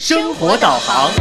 生活导航。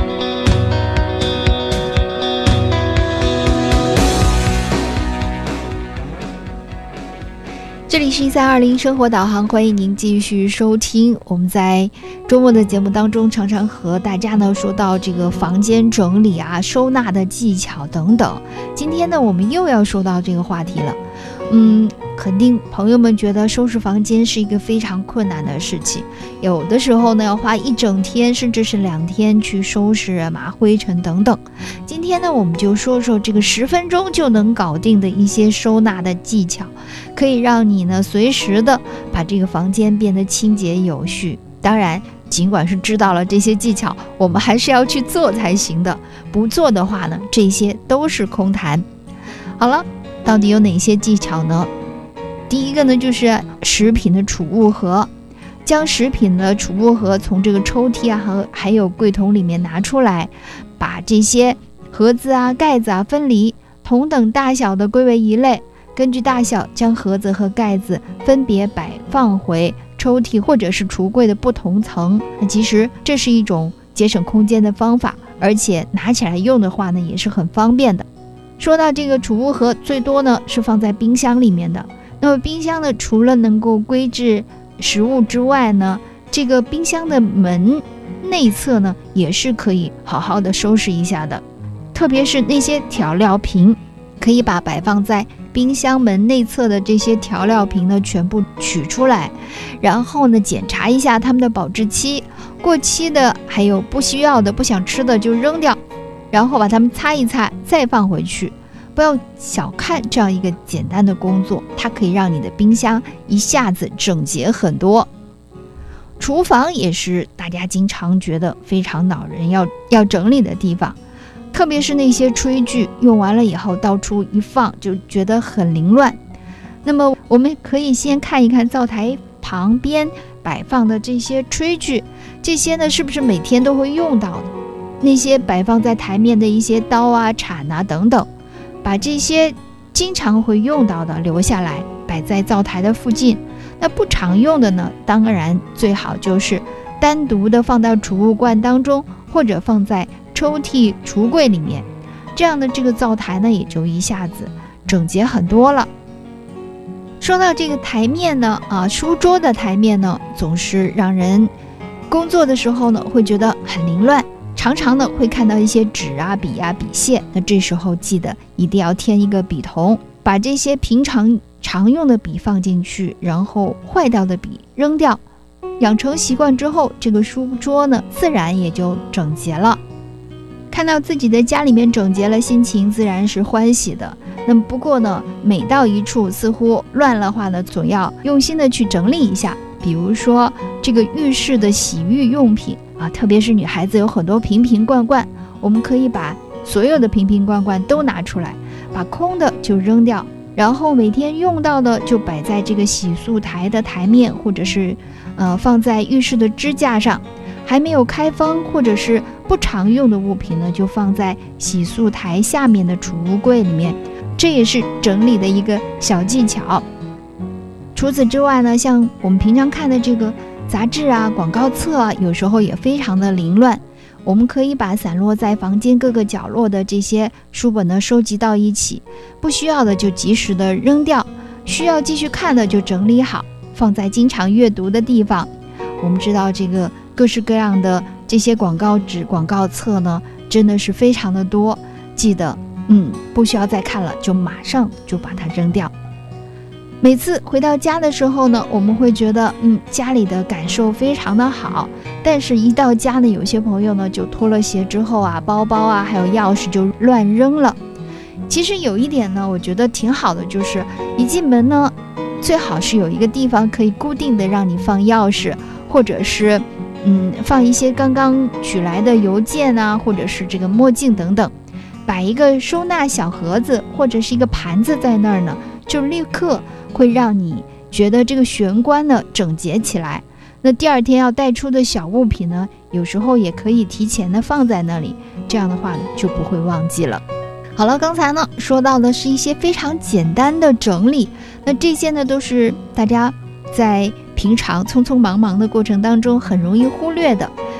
这里是1320生活导航，欢迎您继续收听。我们在周末的节目当中，常常和大家呢说到这个房间整理啊、收纳的技巧等等。今天呢，我们又要说到这个话题了。肯定朋友们觉得收拾房间是一个非常困难的事情，有的时候呢要花一整天甚至是2天去收拾码灰尘等等。今天呢，我们就说说这个10分钟就能搞定的一些收纳的技巧，可以让你呢随时的把这个房间变得清洁有序。当然，尽管是知道了这些技巧，我们还是要去做才行的，不做的话呢，这些都是空谈。好了，到底有哪些技巧呢？第一个呢，就是食品的储物盒，将食品的储物盒从这个抽屉啊还有柜桶里面拿出来，把这些盒子啊、盖子啊分离，同等大小的归为一类，根据大小将盒子和盖子分别摆放回抽屉或者是橱柜的不同层。那其实这是一种节省空间的方法，而且拿起来用的话呢也是很方便的。说到这个储物盒，最多呢是放在冰箱里面的。那么冰箱呢，除了能够归置食物之外呢，这个冰箱的门内侧呢也是可以好好的收拾一下的。特别是那些调料瓶，可以把摆放在冰箱门内侧的这些调料瓶呢全部取出来，然后呢检查一下它们的保质期，过期的还有不需要的不想吃的就扔掉，然后把它们擦一擦再放回去。不要小看这样一个简单的工作，它可以让你的冰箱一下子整洁很多。厨房也是大家经常觉得非常恼人要整理的地方，特别是那些炊具用完了以后到处一放就觉得很凌乱。那么我们可以先看一看灶台旁边摆放的这些炊具，这些呢是不是每天都会用到的？那些摆放在台面的一些刀啊、铲啊等等，把这些经常会用到的留下来，摆在灶台的附近。那不常用的呢，当然最好就是单独的放到储物罐当中，或者放在抽屉、橱柜里面。这样的这个灶台呢，也就一下子整洁很多了。说到这个台面呢，书桌的台面呢，总是让人工作的时候呢，会觉得很凌乱。常常呢会看到一些纸啊、笔啊、笔屑，那这时候记得一定要添一个笔筒，把这些平常用的笔放进去，然后坏掉的笔扔掉。养成习惯之后，这个书桌呢自然也就整洁了。看到自己的家里面整洁了，心情自然是欢喜的。那么不过呢，每到一处似乎乱了话呢，总要用心的去整理一下。比如说这个浴室的洗浴用品特别是女孩子有很多瓶瓶罐罐，我们可以把所有的瓶瓶罐罐都拿出来，把空的就扔掉，然后每天用到的就摆在这个洗漱台的台面，或者是放在浴室的支架上。还没有开封或者是不常用的物品呢，就放在洗漱台下面的储物柜里面，这也是整理的一个小技巧。除此之外呢，像我们平常看的这个杂志啊、广告册啊，有时候也非常的凌乱。我们可以把散落在房间各个角落的这些书本呢收集到一起，不需要的就及时的扔掉，需要继续看的就整理好，放在经常阅读的地方。我们知道这个各式各样的这些广告纸、广告册呢，真的是非常的多，记得不需要再看了，就马上就把它扔掉。每次回到家的时候呢，我们会觉得家里的感受非常的好，但是一到家呢，有些朋友呢就脱了鞋之后包包啊还有钥匙就乱扔了。其实有一点呢，我觉得挺好的，就是一进门呢，最好是有一个地方可以固定的让你放钥匙，或者是放一些刚刚取来的邮件啊，或者是这个墨镜等等，摆一个收纳小盒子或者是一个盘子在那儿呢，就立刻会让你觉得这个玄关呢整洁起来。那第二天要带出的小物品呢，有时候也可以提前的放在那里，这样的话呢就不会忘记了。好了，刚才呢说到的是一些非常简单的整理，那这些呢都是大家在平常匆匆忙忙的过程当中很容易忽略的。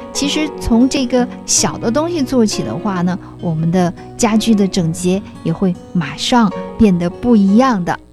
其实从这个小的东西做起的话呢，我们的家居的整洁也会马上变得不一样的。